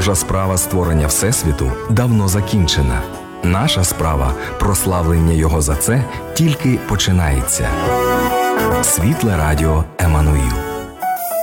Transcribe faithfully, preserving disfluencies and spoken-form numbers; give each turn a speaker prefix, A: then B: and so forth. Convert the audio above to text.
A: Божа справа створення Всесвіту давно закінчена. Наша справа прославлення Його за це тільки починається. Світле радіо Еммануїл.